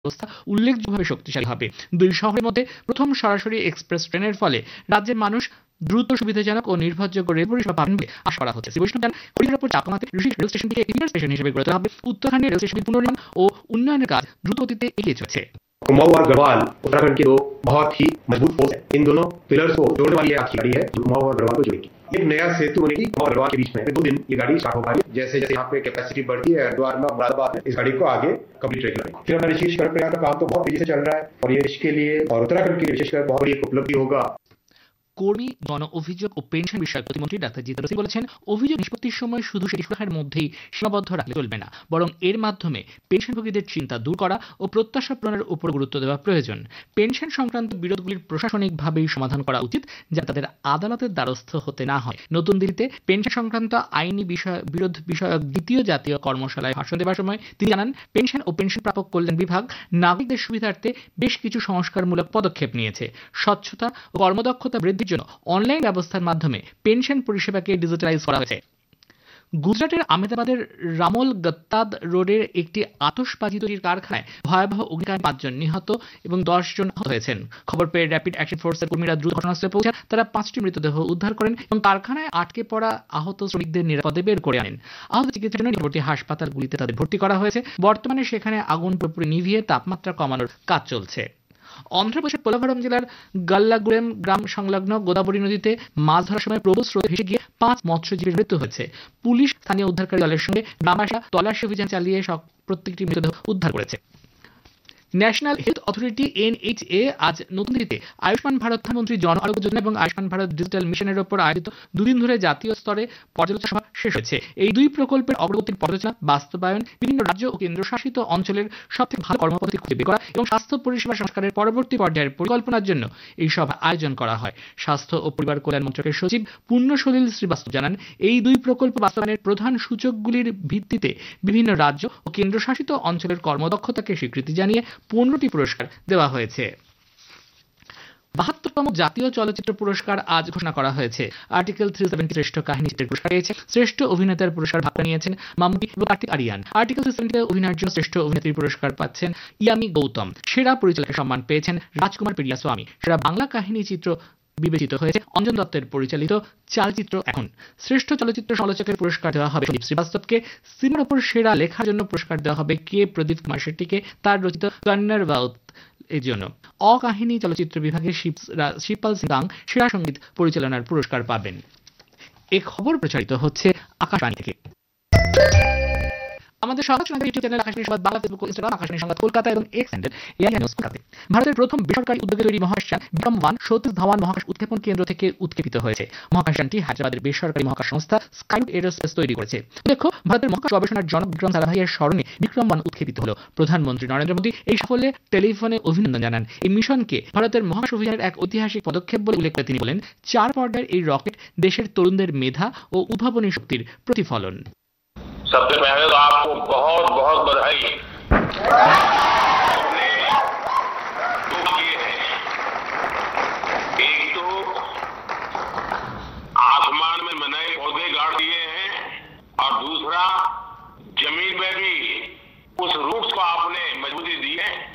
ব্যবস্থা উল্লেখযোগ্যভাবে শক্তিশালী হবে। দুই শহরের মধ্যে প্রথম সরাসরি এক্সপ্রেস ট্রেনের ফলে রাজ্যের মানুষ দ্রুত, সুবিধাজনক ও নির্ভরযোগ্য রেল পরিষেবা পাবেন বলে আশা করা হচ্ছে। শ্রী বৈষ্ণব জানান, হরিদ্বার উপর চাপ কমাতে ঋষিকেশ রেল স্টেশনটিকে ইন্টার স্টেশন হিসেবে গড়ে তোলা হবে। উত্তরাখণ্ডের রেল স্টেশনটির পুনর্নির্মাণ ও উন্নয়নের কাজ দ্রুত গতিতে এগিয়ে চলেছে। कुमाऊं और गढ़वाल उत्तराखंड के दो बहुत ही मजबूत फोर्स है। इन दोनों पिलर्स को जोड़ने वाली एक गाड़ी है जो कुमाऊं और गढ़वाल को जोड़ेगी। एक नया सेतु बनेगी कुमाऊं और गढ़वाल के बीच में। 2 दिन ये गाड़ी स्टार्ट हो पाएगी। जैसे जैसे यहाँ पे कैपेसिटी बढ़ती है हरिद्वार में, मुरादाबाद में, इस गाड़ी को आगे कंप्लीट करेगी। फिर अपना ऋषिकेश कर्णप्रयाग का काम तो बहुत तेजी से चल रहा है और ये देश के लिए और उत्तराखंड के लिए विशेषकर बहुत बड़ी एक उपलब्धि होगा। কর্মী, গণ অভিযোগ ও পেনশন বিষয়ক প্রতিমন্ত্রী ডাক্তার জিতেন্দ্র সিং বলেছেন, অভিযোগ নিষ্পত্তির সময় শুধু সেটি সুরাহার মধ্যেই সীমাবদ্ধ রাখলে চলবে না, বরং এর মাধ্যমে পেনশনভোগীদের চিন্তা দূর করা ও প্রত্যাশা পূরণের উপর গুরুত্ব দেওয়া প্রয়োজন। পেনশন সংক্রান্ত বিরোধগুলির প্রশাসনিকভাবেই সমাধান করা উচিত, যাতে তাদের আদালতের দ্বারস্থ হতে না হয়। নতুন দিল্লিতে পেনশন সংক্রান্ত আইনি বিরোধ বিষয়ক দ্বিতীয় জাতীয় কর্মশালায় ভাষণ দেওয়ার সময় তিনি জানান, পেনশন ও পেনশন প্রাপক কল্যাণ বিভাগ নাগরিকদের সুবিধার্থে বেশ কিছু সংস্কারমূলক পদক্ষেপ নিয়েছে। স্বচ্ছতা ও কর্মদক্ষতা বৃদ্ধির জন্য অনলাইন ব্যবস্থার মাধ্যমে পেনশন পরিষেবাকে ডিজিটালাইজ করা হয়েছে। গুজরাটের আহমেদাবাদের রামোল গত্তাদ রোডের একটি আতশবাজি তৈরির কারখানায় ভয়াবহ অগ্নিকাণ্ডে 5 জন নিহত এবং 10 জন আহত হয়েছেন। খবর পেয়ে র্যাপিড অ্যাকশন ফোর্সের কর্মীরা দ্রুত ঘটনাস্থলে পৌঁছান। তারা 5টি মৃতদেহ উদ্ধার করেন এবং কারখানায় আটকে পড়া আহত শ্রমিকদের নিরাপদে বের করে আনেন। আহত চিকিৎসার জন্য নিকটবর্তী হাসপাতালগুলিতে তাদের ভর্তি করা হয়েছে। বর্তমানে সেখানে আগুন পুরোপুরি নিভিয়ে তাপমাত্রা কমানোর কাজ চলছে। অন্ধ্রপ্রদেশের পোলাভরম জেলার গাল্লাগুড়েম গ্রাম সংলগ্ন গোদাবরী নদীতে মাছ ধরার সময় প্রবল স্রোতে ভেসে গিয়ে 5 মৎস্যজীবীর মৃত্যু হয়েছে। পুলিশ স্থানীয় উদ্ধারকারী দলের সঙ্গে গ্রামবাসীরা তল্লাশি অভিযান চালিয়ে প্রত্যেকটি মৃতদেহ উদ্ধার করেছে। ন্যাশনাল হেলথ অথরিটি NHA আজ নতুন দিল্লিতে আয়ুষ্মান ভারত প্রধানমন্ত্রী জন আরোগ্য যোজনা এবং আয়ুষ্মান ভারত ডিজিটাল মিশনের উপর আয়োজিত 2 দিন ধরে জাতীয় স্তরে পর্যালোচনা সভা শেষ হয়েছে। এই 2 প্রকল্পের অগ্রগতির পর্যালোচনা, বাস্তবায়ন, বিভিন্ন রাজ্য ও কেন্দ্রশাসিত অঞ্চলের সবথেকে ভালো কর্মপদ্ধতি খুঁজে বের করা এবং স্বাস্থ্য পরিষেবা সংস্কারের পরবর্তী পর্যায়ের পরিকল্পনার জন্য এই সভা আয়োজন করা হয়। স্বাস্থ্য ও পরিবার কল্যাণ মন্ত্রকের সচিব পুণ্যসলিল শ্রীবাস্তব জানান, এই 2 প্রকল্প বাস্তবায়নের প্রধান সূচকগুলির ভিত্তিতে বিভিন্ন রাজ্য ও কেন্দ্রশাসিত অঞ্চলের কর্মদক্ষতাকে স্বীকৃতি জানিয়ে 15টি পুরস্কার দেওয়া হয়েছে। 72তম জাতীয় চলচ্চিত্র পুরস্কার আজ ঘোষণা করা হয়েছে। আর্টিকেল 370 শ্রেষ্ঠ কাহিনী চিত্রের পুরস্কার পেয়েছে। শ্রেষ্ঠ অভিনেতার পুরস্কার ভাগ করে নিয়েছেন মামুটি এবং কার্তিক আরিয়ান। আর্টিকেল 370 অভিনয়ের জন্য শ্রেষ্ঠ অভিনেত্রীর পুরস্কার পাচ্ছেন ইয়ামি গৌতম। সেরা পরিচালকের সম্মান পেয়েছেন রাজকুমার পেরিয়াস্বামী। সেরা বাংলা কাহিনী চিত্র বিবেচিত হয়েছে অঞ্জন দত্তের পরিচালিত চালচিত্র এখন। শ্রেষ্ঠ চলচ্চিত্র সমালোচকের পুরস্কার দেওয়া হবে সন্দীপ শ্রীবাস্তবকে। সিনেমার উপর সেরা লেখার জন্য পুরস্কার দেওয়া হবে প্রদীপ কুমার শেট্টিকে তার রচিত কন্নড় বাউথ এর জন্য। অকাহিনী চলচ্চিত্র বিভাগে শিবপাল সিং সেরা সঙ্গীত পরিচালনার পুরস্কার পাবেন। এই খবর প্রচারিত হচ্ছে আকাশবাণী থেকে। আমাদের সংবাদ ইউটিউব চ্যানেল আকাশবাণী সংবাদ বাংলা, ফেসবুক ও ইনস্টাগ্রাম আকাশবাণী সংবাদ কলকাতা এবং x handle AI news Kolkata. ভারতের প্রথম বেসরকারি উদ্যোগে তৈরি মহাকাশযান বিক্রম-1 সতীশ ধাওয়ান মহাকাশ উৎক্ষেপণ কেন্দ্র থেকে উৎক্ষেপিত হয়েছে। মহাকাশযানটি হায়দ্রাবাদের বেসরকারি মহাকাশ সংস্থা স্কাইরুট এরোস্পেস তৈরি করেছে। দেখো, ভারতের মহাকাশ গবেষণার জনক বিক্রম সারাভাইয়ের স্মরণে বিক্রম-1 উৎক্ষেপিত হলো। প্রধানমন্ত্রী নরেন্দ্র মোদী এই সাফল্যে টেলিফোনে অভিনন্দন জানান। এই মিশনকে ভারতের মহাকাশ অভিযানের এক ঐতিহাসিক পদক্ষেপ বলে উল্লেখ করে তিনি বলেন, 4 পর্যায়ের এই রকেট দেশের তরুণদের মেধা ও উদ্ভাবনী শক্তির প্রতিফলন। सबसे पहले तो आपको बहुत बहुत बधाई।